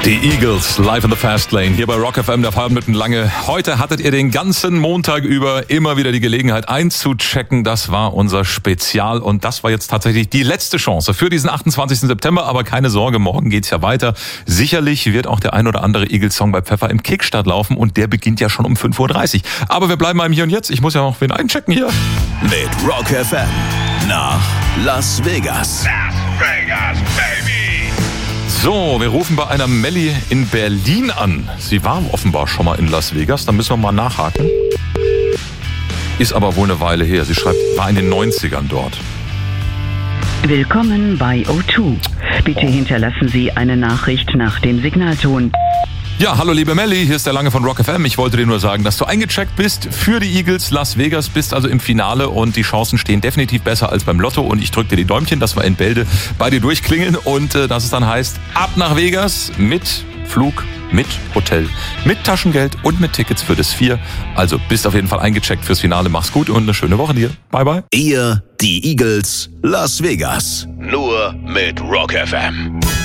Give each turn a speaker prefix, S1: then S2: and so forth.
S1: Die Eagles live in the Fast Lane hier bei Rock FM, der Feierabendlange. Heute hattet ihr den ganzen Montag über immer wieder die Gelegenheit einzuchecken. Das war unser Spezial und das war jetzt tatsächlich die letzte Chance für diesen 28. September. Aber keine Sorge, morgen geht's ja weiter. Sicherlich wird auch der ein oder andere Eagles-Song bei Pfeffer im Kickstart laufen und der beginnt ja schon um 5.30 Uhr. Aber wir bleiben beim Hier und Jetzt. Ich muss ja noch wen einchecken hier.
S2: Mit Rock FM nach Las Vegas.
S3: Las Vegas, baby!
S1: So, wir rufen bei einer Melli in Berlin an. Sie war offenbar schon mal in Las Vegas, da müssen wir mal nachhaken. Ist aber wohl eine Weile her. Sie schreibt, war in den 90ern dort.
S4: Willkommen bei O2. Bitte hinterlassen Sie eine Nachricht nach dem Signalton.
S1: Ja, hallo liebe Melli, hier ist der Lange von Rock FM. Ich wollte dir nur sagen, dass du eingecheckt bist für die Eagles. Las Vegas bist also im Finale und die Chancen stehen definitiv besser als beim Lotto. Und ich drücke dir die Däumchen, dass wir in Bälde bei dir durchklingeln und dass es dann heißt, ab nach Vegas mit Flug, mit Hotel, mit Taschengeld und mit Tickets für das 4. Also bist auf jeden Fall eingecheckt fürs Finale. Mach's gut und eine schöne Woche dir. Bye, bye.
S2: Ihr, die Eagles, Las Vegas. Nur mit Rock FM.